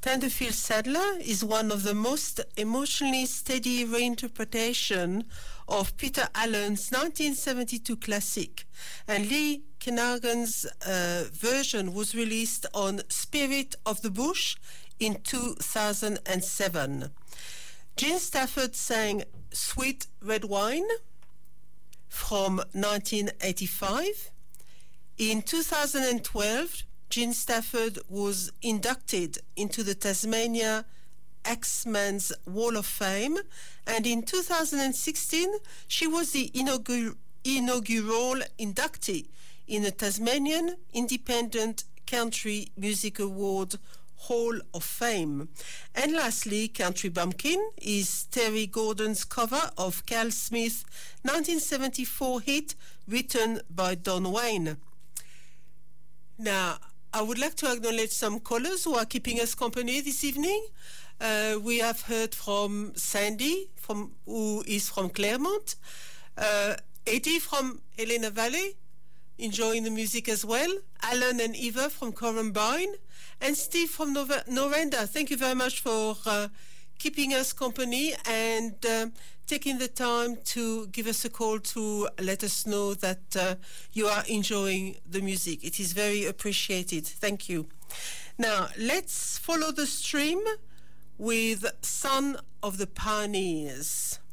Tenderfield Sadler is one of the most emotionally steady reinterpretation of Peter Allen's 1972 classic, and Lee Kennagan's version was released on Spirit of the Bush in 2007. Gene Stafford sang Sweet Red Wine from 1985. In 2012, Gene Stafford was inducted into the Tasmania X-Men's Wall of Fame, and in 2016 she was the inaugural inductee in the Tasmanian Independent Country Music Award Hall of Fame. And lastly, Country Bumpkin is Terry Gordon's cover of Cal Smith's 1974 hit written by Don Wayne. Now, I would like to acknowledge some callers who are keeping us company this evening. We have heard from Sandy, who is from Claremont, Eddie from Helena Valley, enjoying the music as well, Alan and Eva from Corumbine, and Steve from Noranda. Thank you very much for keeping us company and taking the time to give us a call to let us know that you are enjoying the music. It is very appreciated. Thank you. Now, let's follow the stream with Son of the Pioneers.